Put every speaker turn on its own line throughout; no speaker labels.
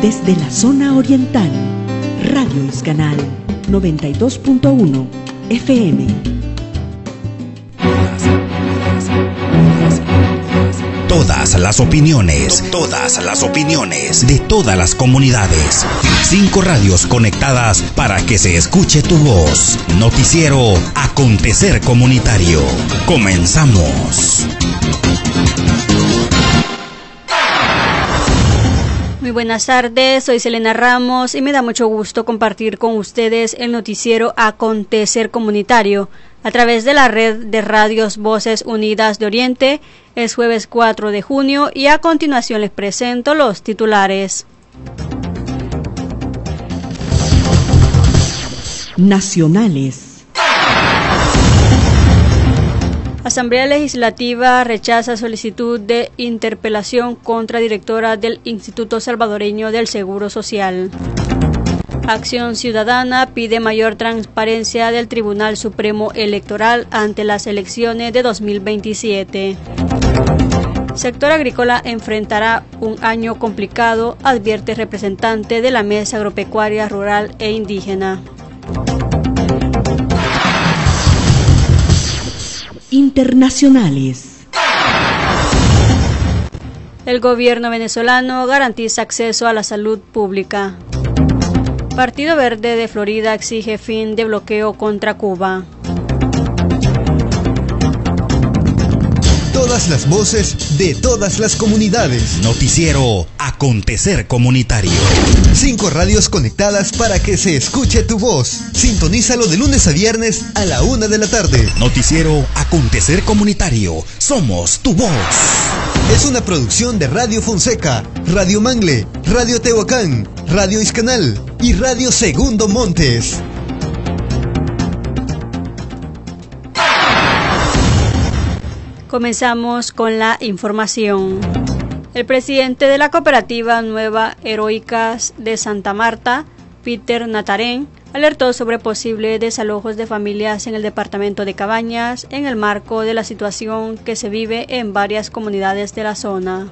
Desde la zona oriental, Radio Iscanal 92.1 FM.
Todas las opiniones de todas las comunidades. 5 radios conectadas para que se escuche tu voz. Noticiero Acontecer Comunitario. Comenzamos.
Muy buenas tardes, soy Selena Ramos y me da mucho gusto compartir con ustedes el noticiero Acontecer Comunitario a través de la red de radios Voces Unidas de Oriente. Es jueves 4 de junio y a continuación les presento los titulares.
Nacionales.
Asamblea Legislativa rechaza solicitud de interpelación contra directora del Instituto Salvadoreño del Seguro Social. Acción Ciudadana pide mayor transparencia del Tribunal Supremo Electoral ante las elecciones de 2027. Sector agrícola enfrentará un año complicado, advierte representante de la Mesa Agropecuaria Rural e Indígena.
Internacionales.
El gobierno venezolano garantiza acceso a la salud pública. Partido Verde de Florida exige fin de bloqueo contra Cuba.
Todas las voces de todas las comunidades.
Noticiero Acontecer Comunitario.
5 radios conectadas para que se escuche tu voz. Sintonízalo de lunes a viernes a la 1 de la tarde.
Noticiero Acontecer Comunitario. Somos tu voz.
Es una producción de Radio Fonseca, Radio Mangle, Radio Tehuacán, Radio Iscanal y Radio Segundo Montes.
Comenzamos con la información. El presidente de la cooperativa Nueva Heroicas de Santa Marta, Peter Natarén, alertó sobre posibles desalojos de familias en el departamento de Cabañas en el marco de la situación que se vive en varias comunidades de la zona.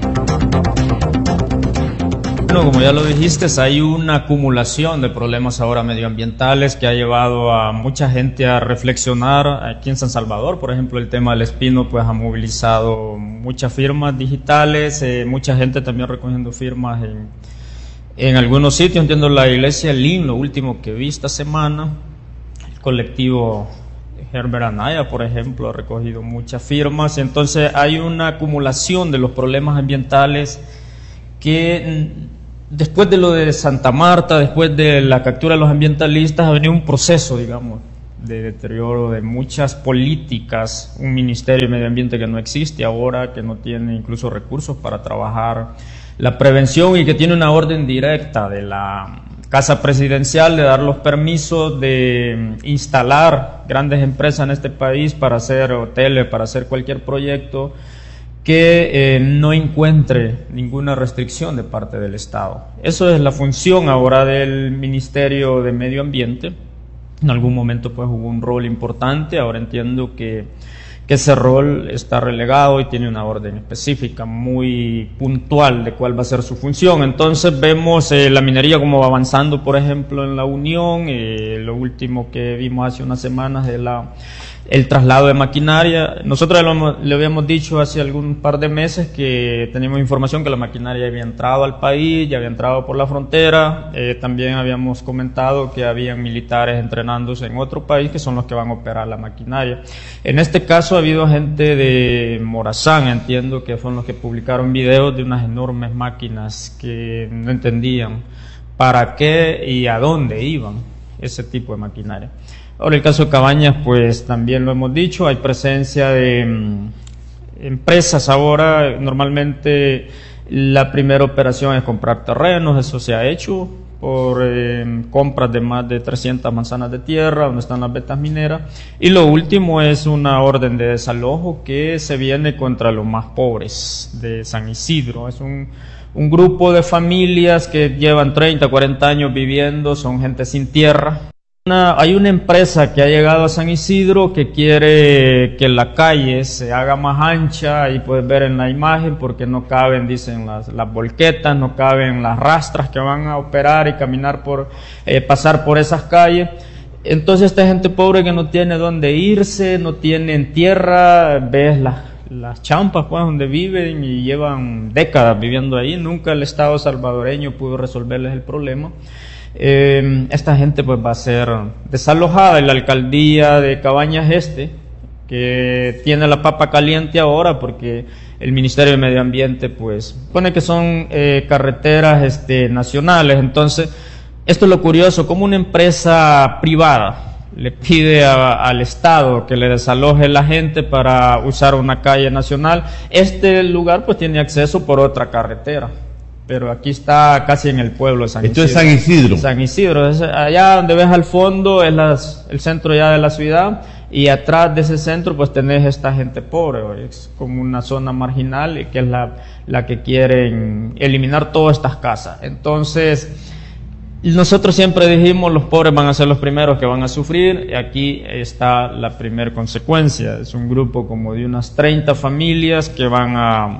Bueno, como ya lo dijiste, hay una acumulación de problemas ahora medioambientales que ha llevado a mucha gente a reflexionar. Aquí en San Salvador, por ejemplo, el tema del espino pues ha movilizado muchas firmas digitales, mucha gente también recogiendo firmas en algunos sitios. Entiendo la iglesia Lin, lo último que vi esta semana, el colectivo Herbert Anaya, por ejemplo, ha recogido muchas firmas. Entonces hay una acumulación de los problemas ambientales que después de lo de Santa Marta, después de la captura de los ambientalistas, ha venido un proceso, digamos, de deterioro de muchas políticas, un Ministerio de Medio Ambiente que no existe ahora, que no tiene incluso recursos para trabajar la prevención y que tiene una orden directa de la Casa Presidencial de dar los permisos de instalar grandes empresas en este país para hacer hoteles, para hacer cualquier proyecto que no encuentre ninguna restricción de parte del Estado. Eso es la función ahora del Ministerio de Medio Ambiente. En algún momento pues hubo un rol importante, ahora entiendo que ese rol está relegado y tiene una orden específica muy puntual de cuál va a ser su función. Entonces vemos la minería como va avanzando, por ejemplo, en La Unión, lo último que vimos hace unas semanas de el traslado de maquinaria. Nosotros le habíamos dicho hace algún par de meses que teníamos información que la maquinaria había entrado al país, ya había entrado por la frontera. También habíamos comentado que habían militares entrenándose en otro país que son los que van a operar la maquinaria. En este caso ha habido gente de Morazán, entiendo que fueron los que publicaron videos de unas enormes máquinas que no entendían para qué y a dónde iban ese tipo de maquinaria. Ahora el caso de Cabañas, pues también lo hemos dicho, hay presencia de empresas ahora. Normalmente la primera operación es comprar terrenos, eso se ha hecho por compras de más de 300 manzanas de tierra donde están las vetas mineras, y lo último es una orden de desalojo que se viene contra los más pobres de San Isidro. Es un grupo de familias que llevan 30, 40 años viviendo, son gente sin tierra, Hay una empresa que ha llegado a San Isidro que quiere que la calle se haga más ancha, y puedes ver en la imagen, porque no caben, dicen, las volquetas, no caben las rastras que van a operar y caminar pasar por esas calles. Entonces esta gente pobre que no tiene dónde irse, no tienen tierra, ves las champas pues donde viven y llevan décadas viviendo ahí, nunca el Estado salvadoreño pudo resolverles el problema. Esta gente pues va a ser desalojada, y la alcaldía de Cabañas que tiene la papa caliente ahora porque el Ministerio de Medio Ambiente pues pone que son carreteras nacionales. Entonces esto es lo curioso, como una empresa privada le pide al Estado que le desaloje la gente para usar una calle nacional. Este lugar pues tiene acceso por otra carretera, pero aquí está casi en el pueblo de San Isidro.
Esto es San Isidro.
San Isidro, allá donde ves al fondo es el centro ya de la ciudad, y atrás de ese centro pues tenés esta gente pobre, es como una zona marginal, y que es la que quieren eliminar todas estas casas. Entonces nosotros siempre dijimos, los pobres van a ser los primeros que van a sufrir, y aquí está la primera consecuencia. Es un grupo como de unas 30 familias que van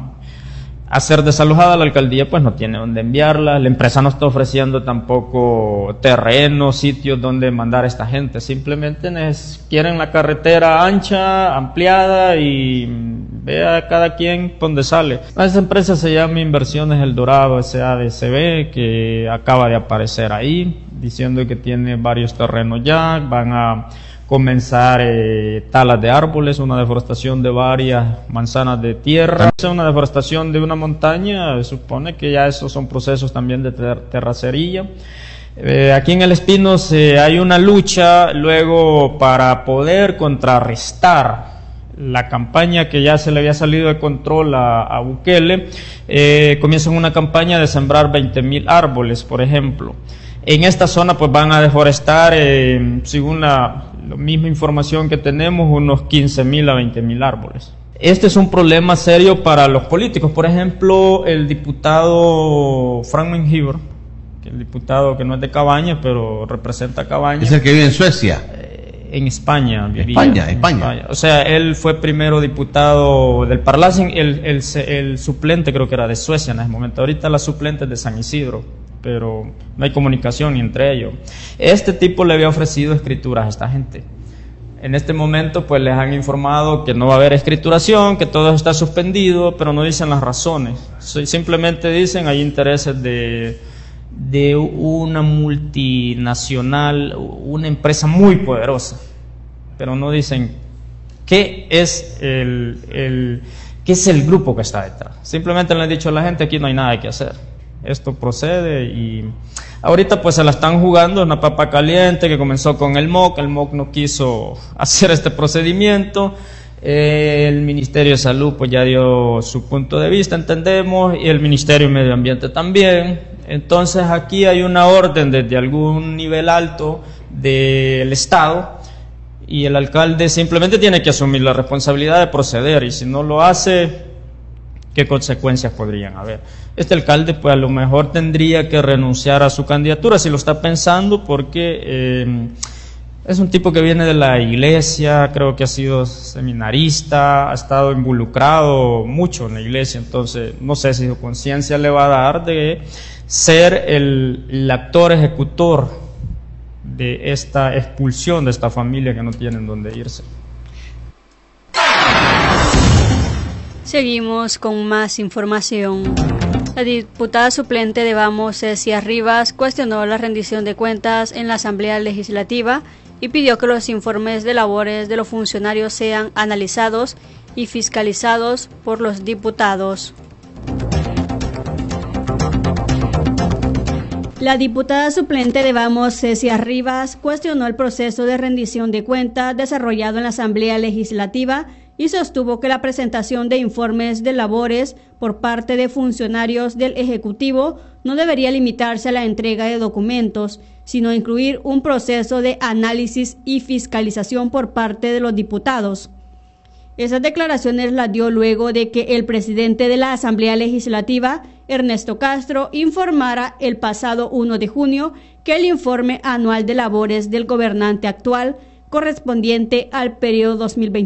a ser desalojadas. La alcaldía pues no tiene dónde enviarlas, la empresa no está ofreciendo tampoco terrenos, sitios donde mandar a esta gente, simplemente quieren la carretera ancha, ampliada, y vea cada quien donde sale. Esa empresa se llama Inversiones El Dorado SADCB, que acaba de aparecer ahí, diciendo que tiene varios terrenos ya, van a comenzar talas de árboles, una deforestación de varias manzanas de tierra, una deforestación de una montaña. Supone que ya esos son procesos también de terracería. Aquí en El Espinos hay una lucha luego para poder contrarrestar la campaña que ya se le había salido de control a Bukele. Comienzan una campaña de sembrar 20,000 árboles, por ejemplo. En esta zona pues van a deforestar, según la misma información que tenemos, unos 15,000 a 20,000 árboles. Este es un problema serio para los políticos. Por ejemplo, el diputado Frank Menjivar, que el diputado que no es de Cabañas, pero representa Cabañas.
¿Es el que vive en Suecia?
En España.
España.
O sea, él fue primero diputado del Parlacen, el suplente creo que era de Suecia en ese momento. Ahorita la suplente es de San Isidro, pero no hay comunicación entre ellos. Este tipo le había ofrecido escrituras a esta gente. En este momento pues les han informado que no va a haber escrituración, que todo está suspendido, pero no dicen las razones. Simplemente dicen hay intereses de una multinacional, una empresa muy poderosa, pero no dicen qué es el grupo que está detrás. Simplemente le han dicho a la gente, aquí no hay nada que hacer, esto procede. Y ahorita pues se la están jugando, una papa caliente que comenzó con el MOC no quiso hacer este procedimiento. El Ministerio de Salud pues ya dio su punto de vista, entendemos, y el Ministerio de Medio Ambiente también. Entonces aquí hay una orden desde algún nivel alto del Estado, y el alcalde simplemente tiene que asumir la responsabilidad de proceder, y si no lo hace, ¿qué consecuencias podrían haber? Este alcalde pues a lo mejor tendría que renunciar a su candidatura, si lo está pensando, porque es un tipo que viene de la iglesia, creo que ha sido seminarista, ha estado involucrado mucho en la iglesia. Entonces no sé si su conciencia le va a dar de ser el actor ejecutor de esta expulsión de esta familia que no tienen dónde irse.
Seguimos con más información. La diputada suplente de Vamos, Cecia Rivas, cuestionó la rendición de cuentas en la Asamblea Legislativa y pidió que los informes de labores de los funcionarios sean analizados y fiscalizados por los diputados. La diputada suplente de Vamos, Cecia Rivas, cuestionó el proceso de rendición de cuentas desarrollado en la Asamblea Legislativa y sostuvo que la presentación de informes de labores por parte de funcionarios del Ejecutivo no debería limitarse a la entrega de documentos, sino incluir un proceso de análisis y fiscalización por parte de los diputados. Esas declaraciones las dio luego de que el presidente de la Asamblea Legislativa Ernesto Castro, informara el pasado 1 de junio que el informe anual de labores del gobernante actual, correspondiente al periodo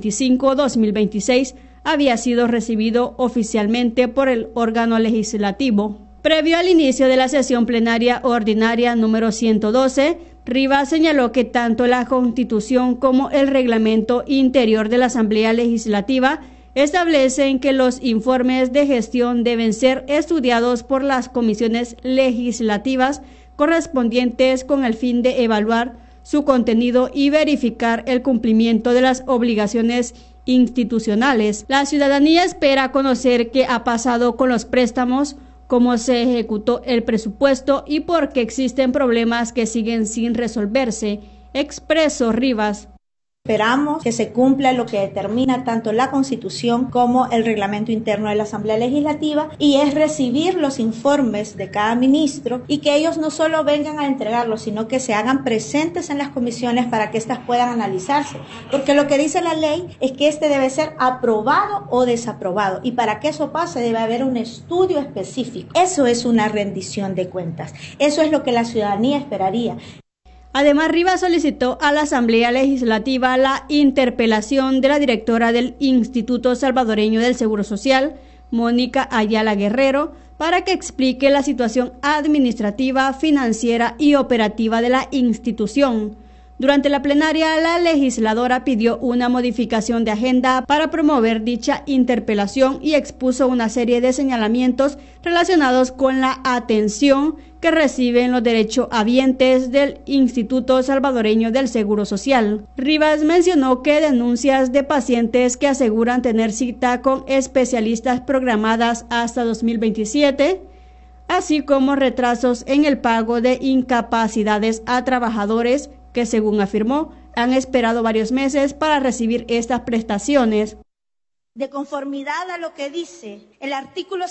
2025-2026, había sido recibido oficialmente por el órgano legislativo. Previo al inicio de la sesión plenaria ordinaria número 112, Rivas señaló que tanto la Constitución como el reglamento interior de la Asamblea Legislativa establecen que los informes de gestión deben ser estudiados por las comisiones legislativas correspondientes con el fin de evaluar su contenido y verificar el cumplimiento de las obligaciones institucionales. La ciudadanía espera conocer qué ha pasado con los préstamos, cómo se ejecutó el presupuesto y por qué existen problemas que siguen sin resolverse, expresó Rivas.
Esperamos que se cumpla lo que determina tanto la Constitución como el reglamento interno de la Asamblea Legislativa, y es recibir los informes de cada ministro y que ellos no solo vengan a entregarlos, sino que se hagan presentes en las comisiones para que éstas puedan analizarse. Porque lo que dice la ley es que este debe ser aprobado o desaprobado, y para que eso pase debe haber un estudio específico. Eso es una rendición de cuentas. Eso es lo que la ciudadanía esperaría.
Además, Rivas solicitó a la Asamblea Legislativa la interpelación de la directora del Instituto Salvadoreño del Seguro Social, Mónica Ayala Guerrero, para que explique la situación administrativa, financiera y operativa de la institución. Durante la plenaria, la legisladora pidió una modificación de agenda para promover dicha interpelación y expuso una serie de señalamientos relacionados con la atención que reciben los derechohabientes del Instituto Salvadoreño del Seguro Social. Rivas mencionó que denuncias de pacientes que aseguran tener cita con especialistas programadas hasta 2027, así como retrasos en el pago de incapacidades a trabajadores que, según afirmó, han esperado varios meses para recibir estas prestaciones.
De conformidad a lo que dice el artículo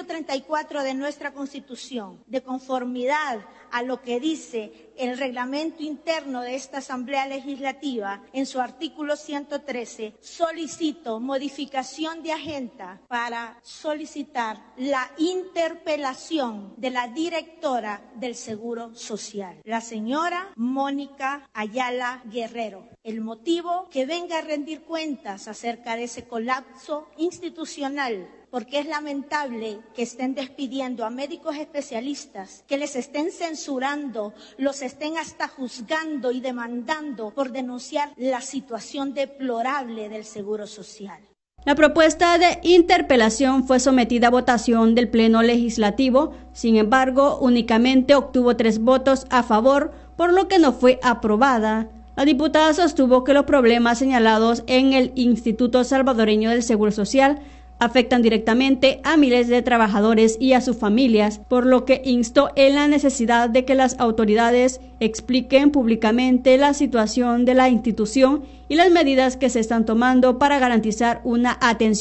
134 de nuestra Constitución, de conformidad a lo que dice el reglamento interno de esta Asamblea Legislativa, en su artículo 113, solicito modificación de agenda para solicitar la interpelación de la directora del Seguro Social, la señora Mónica Ayala Guerrero. El motivo, que venga a rendir cuentas acerca de ese colapso institucional, porque es lamentable que estén despidiendo a médicos especialistas, que les estén censurando, los estén hasta juzgando y demandando por denunciar la situación deplorable del Seguro Social.
La propuesta de interpelación fue sometida a votación del Pleno Legislativo, sin embargo, únicamente obtuvo 3 votos a favor, por lo que no fue aprobada. La diputada sostuvo que los problemas señalados en el Instituto Salvadoreño del Seguro Social afectan directamente a miles de trabajadores y a sus familias, por lo que instó en la necesidad de que las autoridades expliquen públicamente la situación de la institución y las medidas que se están tomando para garantizar una atención